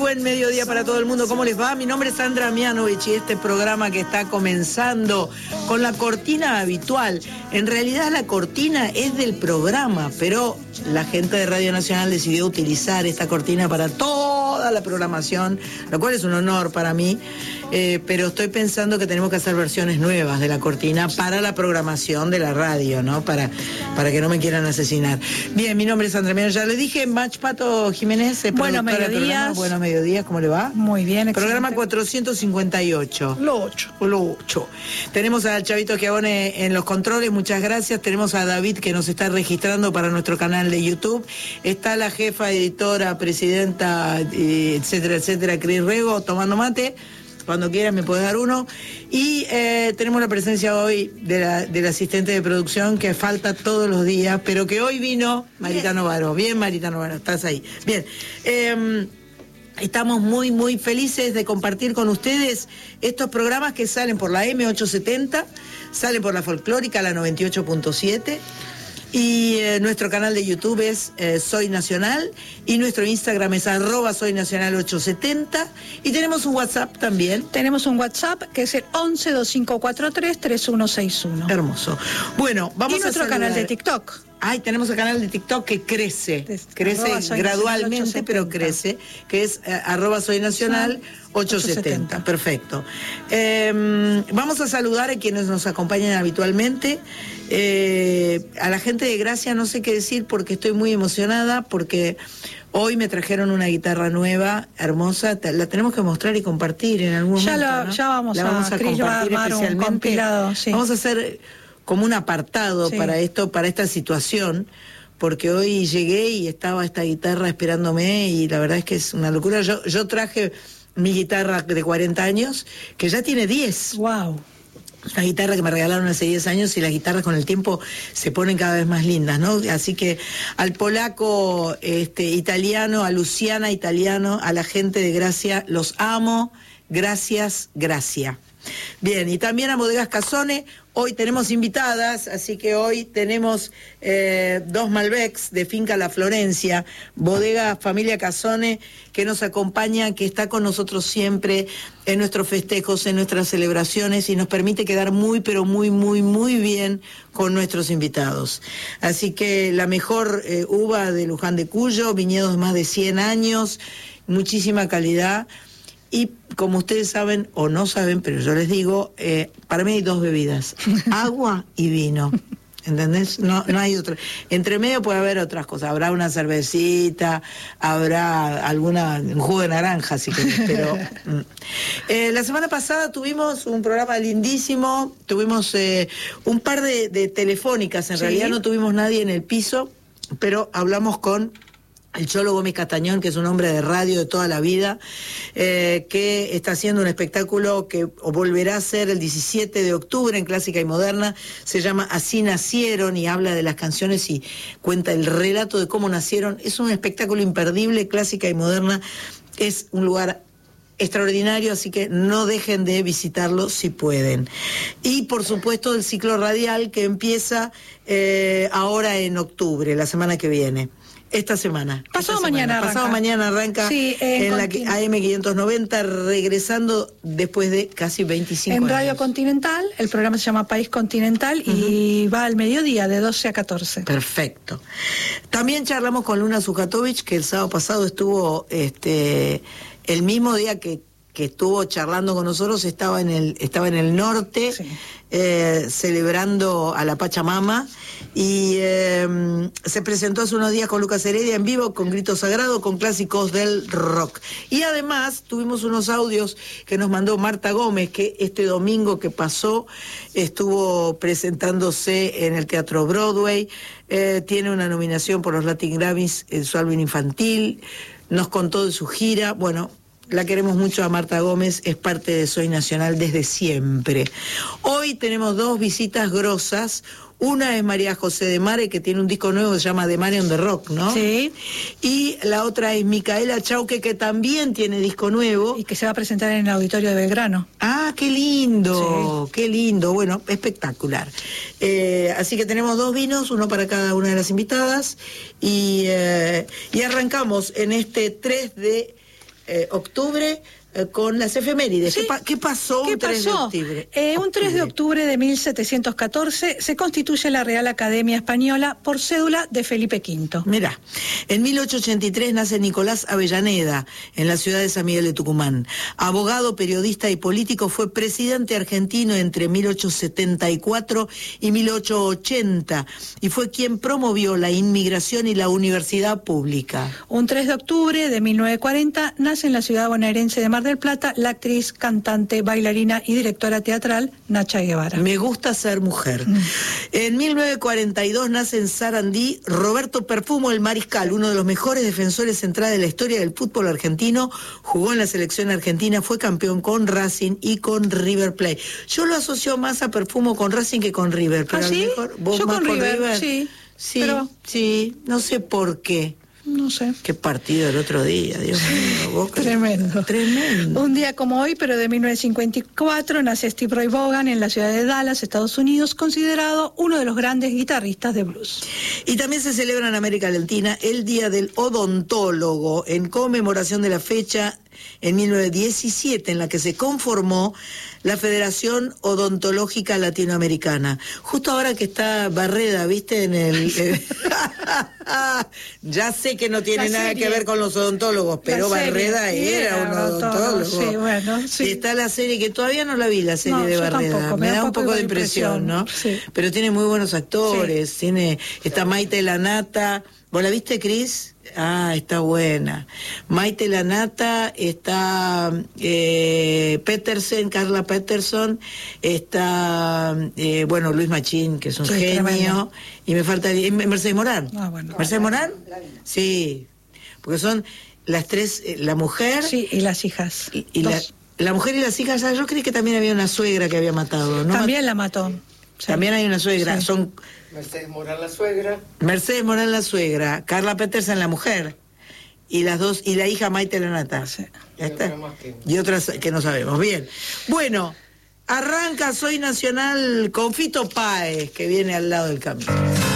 buen mediodía para todo el mundo. ¿Cómo les va? Mi nombre es Sandra Mianovich y este programa que está comenzando con la cortina habitual. En realidad la cortina es del programa, pero la gente de Radio Nacional decidió utilizar esta cortina para toda la programación, lo cual es un honor para mí, pero estoy pensando que tenemos que hacer versiones nuevas de la cortina para la programación de la radio, ¿no? Para que no me quieran asesinar. Bien, mi nombre es Sandra Mianovich, ya le dije, Mach Pato Jiménez, Buenos mediodías. Buenos mediodías, ¿cómo le va? Muy bien, excelente. Programa 458. Lo 8. Tenemos a Chavito Chiavone en los controles, muchas gracias. Tenemos a David que nos está registrando para nuestro canal de YouTube. Está la jefa, editora, presidenta, etcétera, Cris Rego, tomando mate. Cuando quieras me puedes dar uno. Y tenemos la presencia hoy del asistente de producción que falta todos los días, pero que hoy vino Marita Novaro. Bien, Marita Novaro, estás ahí. Bien. Estamos muy, muy felices de compartir con ustedes estos programas que salen por la M870, salen por la Folclórica, la 98.7. Y nuestro canal de YouTube es Soy Nacional y nuestro Instagram es @soynacional870 y tenemos un WhatsApp también. Tenemos un WhatsApp que es el 1125433161. Hermoso. Bueno, vamos a nuestro canal de TikTok. Ay, tenemos el canal de TikTok que crece gradualmente, pero crece, que es @soynacional870. Perfecto. Vamos a saludar a quienes nos acompañan habitualmente. A la gente de Gracia no sé qué decir porque estoy muy emocionada, porque hoy me trajeron una guitarra nueva, hermosa, la tenemos que mostrar y compartir en algún momento, ¿no? Ya vamos a compartir especialmente. un compilado, sí. Vamos a hacer como un apartado para esta situación, porque hoy llegué y estaba esta guitarra esperándome y la verdad es que es una locura. Yo traje mi guitarra de 40 años, que ya tiene 10. Wow. Una guitarra que me regalaron hace 10 años y las guitarras con el tiempo se ponen cada vez más lindas, ¿no? Así que al polaco italiano, a Luciana italiano, a la gente de Gracia, los amo. Gracias, Gracia. Bien, y también a Bodegas Casone. Hoy tenemos invitadas, así que hoy tenemos dos Malbecs de Finca La Florencia, Bodega Familia Casone, que nos acompaña, que está con nosotros siempre en nuestros festejos, en nuestras celebraciones y nos permite quedar muy, pero muy, muy, muy bien con nuestros invitados. Así que la mejor uva de Luján de Cuyo, viñedos de más de 100 años, muchísima calidad. Y como ustedes saben o no saben, pero yo les digo, para mí hay dos bebidas, agua y vino, ¿entendés? No hay otra. Entre medio puede haber otras cosas, habrá una cervecita, habrá un jugo de naranja, si querés, pero... la semana pasada tuvimos un programa lindísimo, tuvimos un par de telefónicas, en realidad no tuvimos nadie en el piso, pero hablamos con el Cholo Gómez Castañón, que es un hombre de radio de toda la vida, que está haciendo un espectáculo que volverá a ser el 17 de octubre en Clásica y Moderna. Se llama Así Nacieron y habla de las canciones y cuenta el relato de cómo nacieron. Es un espectáculo imperdible, Clásica y Moderna. Es un lugar extraordinario, así que no dejen de visitarlo si pueden. Y por supuesto el ciclo radial que empieza ahora en octubre, la semana que viene. Esta semana. Pasado mañana arranca en la AM590, regresando después de casi 25 años. En Radio Continental, el programa se llama País Continental y va al mediodía, de 12 a 14. Perfecto. También charlamos con Luna Zukatovich, que el sábado pasado estuvo, el mismo día que estuvo charlando con nosotros, estaba en el norte, celebrando a la Pachamama, y se presentó hace unos días con Lucas Heredia en vivo, con Grito Sagrado, con clásicos del rock. Y además tuvimos unos audios que nos mandó Marta Gómez, que este domingo que pasó estuvo presentándose en el Teatro Broadway, tiene una nominación por los Latin Grammys en su álbum infantil, nos contó de su gira, bueno... La queremos mucho a Marta Gómez, es parte de Soy Nacional desde siempre. Hoy tenemos dos visitas grosas. Una es María José de Mare, que tiene un disco nuevo que se llama The Mare on the Rock, ¿no? Sí. Y la otra es Micaela Chauque, que también tiene disco nuevo. Y que se va a presentar en el Auditorio de Belgrano. Ah, qué lindo, sí. Qué lindo. Bueno, espectacular. Así que tenemos dos vinos, uno para cada una de las invitadas. Y arrancamos en este 3 de octubre con las efemérides. Sí. ¿Qué pasó un 3 de octubre? Un 3 de octubre de 1714 se constituye la Real Academia Española por cédula de Felipe V. Mirá, en 1883 nace Nicolás Avellaneda en la ciudad de San Miguel de Tucumán. Abogado, periodista y político, fue presidente argentino entre 1874 y 1880 y fue quien promovió la inmigración y la universidad pública. Un 3 de octubre de 1940 nace en la ciudad bonaerense de Mar del Plata la actriz, cantante, bailarina y directora teatral Nacha Guevara. Me gusta ser mujer. En 1942 nace en Sarandí Roberto Perfumo, el mariscal, uno de los mejores defensores centrales de la historia del fútbol argentino. Jugó en la selección argentina, fue campeón con Racing y con River Plate. Yo lo asocio más a Perfumo con Racing que con River. Pero ¿Ah, sí? A lo mejor vos yo más con River, sí. Sí, pero... sí, no sé por qué. No sé. Qué partido el otro día, Dios mío. Boca. Tremendo. Tremendo. Un día como hoy, pero de 1954, nace Steve Ray Vaughan en la ciudad de Dallas, Estados Unidos, considerado uno de los grandes guitarristas de blues. Y también se celebra en América Latina el Día del Odontólogo, en conmemoración de la fecha en 1917 en la que se conformó la Federación Odontológica Latinoamericana. Justo ahora que está Barreda, ¿viste? En el ya sé que no tiene nada que ver con los odontólogos, pero Barreda era un odontólogo. Sí, bueno, sí. Está la serie que todavía no la vi, la serie de Barreda. Tampoco, me da un poco de impresión, ¿no? Sí. Pero tiene muy buenos actores. Sí. Está Maite Lanata. ¿Vos la viste, Cris? Ah, está buena. Maite Lanata, está Carla Peterson, está, bueno, Luis Machín, que es un genio, tremendo. Y me falta Mercedes Morán. Ah, bueno. ¿Mercedes Morán? Sí, porque son las tres, la mujer... Sí, y las hijas. Y la mujer y las hijas, yo creí que también había una suegra que había matado, ¿no? También la mató. Sí. También hay una suegra, sí. Son... Mercedes Morán la suegra. Mercedes Morán la suegra, Carla Peterson la mujer, y las dos, y la hija Maite Lanata. Sí. Y otras que no sabemos. Bien. Bueno, arranca Soy Nacional con Fito Páez, que viene al lado del camino.